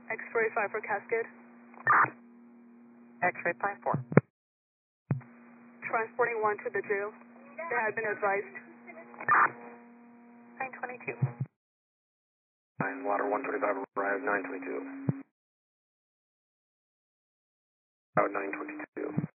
X-ray 5 for Cascade. X-ray 5-4. Transporting 1 to the jail. They have been advised. 922. 9 water 125 arrive 922. About 922.